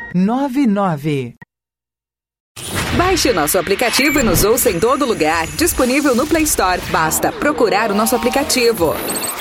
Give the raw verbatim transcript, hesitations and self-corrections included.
nove nove. Baixe o nosso aplicativo e nos ouça em todo lugar. Disponível no Play Store. Basta procurar o nosso aplicativo.